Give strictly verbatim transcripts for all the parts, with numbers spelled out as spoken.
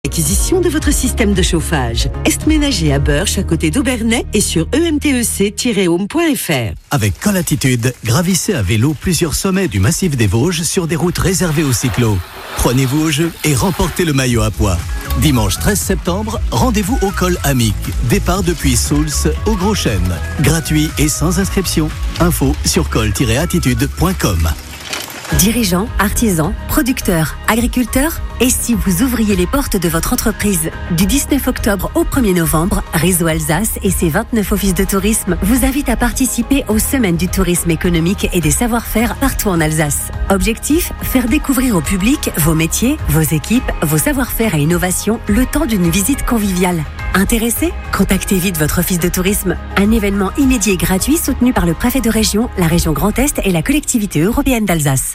Acquisition de votre système de chauffage. Est ménager à Beurche, à côté d'Aubernais et sur e m t e c tiret home point f r. Avec Colatitude, gravissez à vélo plusieurs sommets du massif des Vosges sur des routes réservées aux cyclos. Prenez-vous au jeu et remportez le maillot à pois. Dimanche treize septembre, rendez-vous au col Amic. Départ depuis Souls au Gros Chêne. Gratuit et sans inscription. Info sur col tiret attitude point com. Dirigeants, artisans, producteurs, agriculteurs, et si vous ouvriez les portes de votre entreprise? Du dix-neuf octobre au premier novembre, Réseau Alsace et ses vingt-neuf offices de tourisme vous invitent à participer aux Semaines du tourisme économique et des savoir-faire partout en Alsace. Objectif, faire découvrir au public vos métiers, vos équipes, vos savoir-faire et innovations le temps d'une visite conviviale. Intéressé? Contactez vite votre office de tourisme. Un événement inédit et gratuit soutenu par le préfet de région, la région Grand Est et la collectivité européenne d'Alsace.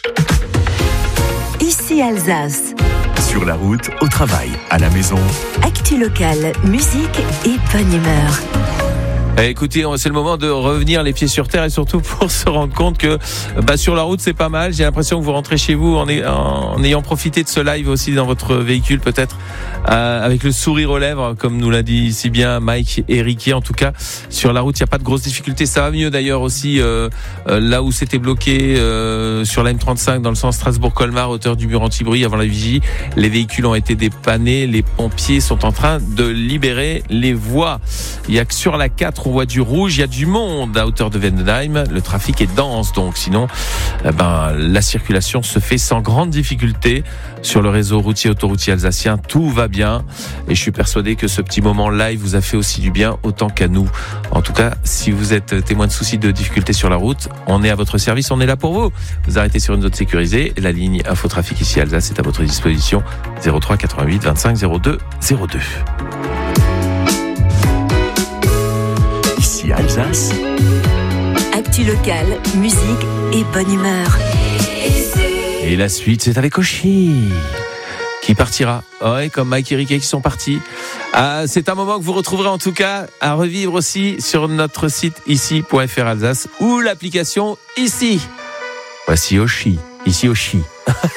Ici Alsace. Sur la route, au travail, à la maison. Actu locale, musique et bonne humeur. Eh, écoutez, c'est le moment de revenir les pieds sur terre et surtout pour se rendre compte que bah, sur la route c'est pas mal. J'ai l'impression que vous rentrez chez vous en, est, en ayant profité de ce live aussi dans votre véhicule peut-être euh, avec le sourire aux lèvres comme nous l'a dit si bien Mike et Ricky. En tout cas sur la route il n'y a pas de grosses difficultés. Ça va mieux d'ailleurs aussi euh, euh, là où c'était bloqué euh, sur la M trente-cinq dans le sens Strasbourg-Colmar hauteur du mur anti-bruit avant la vigie. Les véhicules ont été dépannés. Les pompiers sont en train de libérer les voies. Il y a que sur la quatre on voit du rouge, il y a du monde à hauteur de Vendenheim, le trafic est dense donc sinon eh ben, la circulation se fait sans grande difficulté sur le réseau routier autoroutier alsacien, tout va bien et je suis persuadé que ce petit moment live vous a fait aussi du bien autant qu'à nous. En tout cas, si vous êtes témoin de soucis de difficultés sur la route, on est à votre service, on est là pour vous. Vous arrêtez sur une zone sécurisée, la ligne Infotrafic ici à Alsace est à votre disposition zéro trois quatre-vingt-huit vingt-cinq zéro deux zéro deux. Alsace. Actu locale, musique et bonne humeur. Et la suite, c'est avec Oshi qui partira. Ouais, comme Mike et Ricky qui sont partis. Ah, c'est un moment que vous retrouverez en tout cas à revivre aussi sur notre site ici point f r Alsace ou l'application ici. Voici Oshi, ici Oshi.